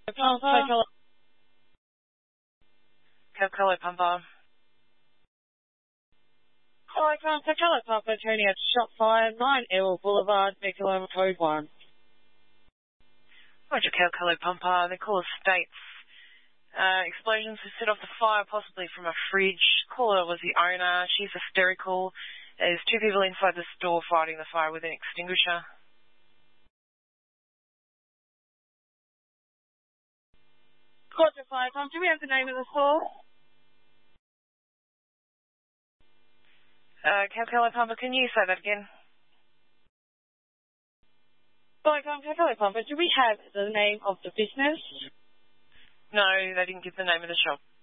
Pumper. Calcolo Pumper. Hi, Calcolo Pumper, turning out shot fire, 9 Errol Boulevard, Nicola Code 1. Roger, Calcolo Pumper. The caller states explosions were set off the fire, possibly from a fridge. Caller was the owner. She's hysterical. There's 2 people inside the store fighting the fire with an extinguisher. Roger, Fire, do we have the name of the store? Calcolo Pumper, can you say that again? Hi, Calcolo Pumper, do we have the name of the business? No, they didn't give the name of the shop.